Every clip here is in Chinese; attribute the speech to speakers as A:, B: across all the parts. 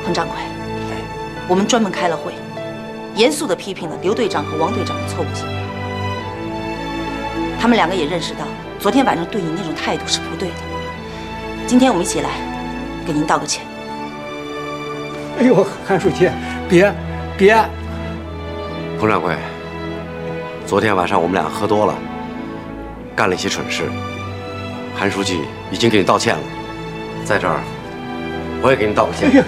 A: 彭掌柜，我们专门开了会，严肃地批评了刘队长和王队长的错误行为。他们两个也认识到，昨天晚上对你那种态度是不对的。今天我们一起来，给您道个歉。
B: 哎呦，韩书记，别！
C: 彭掌柜，昨天晚上我们俩喝多了，干了一些蠢事。韩书记已经给你道歉了，在这儿，我也给你道个歉。
B: 哎呀，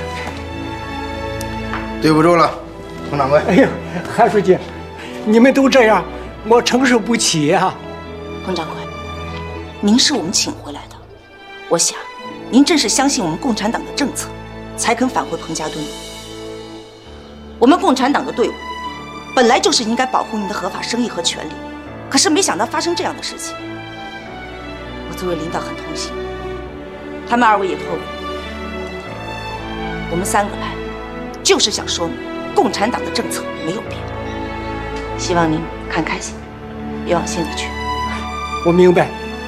D: 对不住了，彭掌柜。
B: 哎呀，韩书记，你们都这样，我承受不起呀。
A: 彭掌柜，您是我们请回来的，我想，您正是相信我们共产党的政策，才肯返回彭家墩。我们共产党的队伍，本来就是应该保护您的合法生意和权利，可是没想到发生这样的事情。我作为领导很痛心，他们二位也后悔。我们三个来，就是想说明共产党的政策没有变。希望您看开心，别往心里去。
B: 我明白。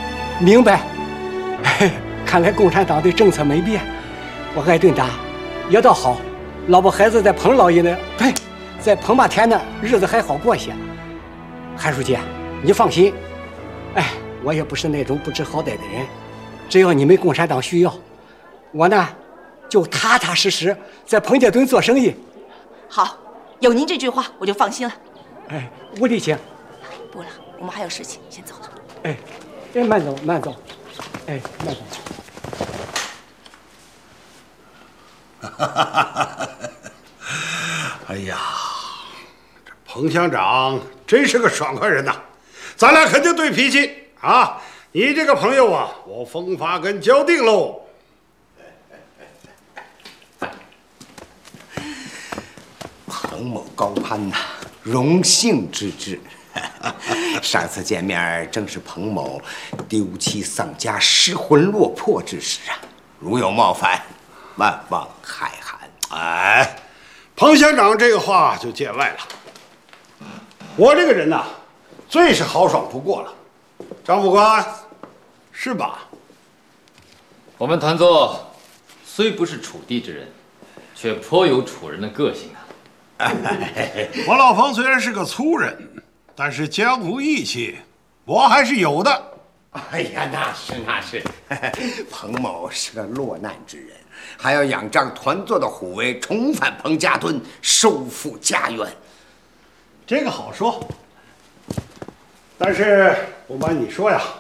B: 看来共产党的政策没变，我挨顿打也倒好，老婆孩子在彭老爷那，呸，在彭八田那日子还好过些。韩书记，你放心，哎，我也不是那种不知好歹的人，只要你们共产党需要，我呢就踏踏实实在彭家墩做生意。
A: 好，有您这句话我就放心了。
B: 哎，吴弟请。
A: 不了，我们还有事情，先走了。
B: 哎，慢走。哎，慢走。
D: 哎呀，这彭乡长真是个爽快人呐！咱俩肯定对脾气啊！你这个朋友啊，我风发根交定喽。
E: 彭某高攀呐，荣幸之至。上次见面正是彭某丢妻丧家、失魂落魄之时啊，如有冒犯，万望海涵。
D: 哎，彭乡长这个话就见外了。我这个人呐，最是豪爽不过了。张副官，是吧？
F: 我们团座虽不是楚地之人，却颇有楚人的个性啊。
D: 我老彭虽然是个粗人，但是江湖义气我还是有的。
E: 哎呀，那是，彭某是个落难之人，还要仰仗团座的虎威，重返彭家墩，收复家园。
D: 这个好说，但是不瞒你说呀，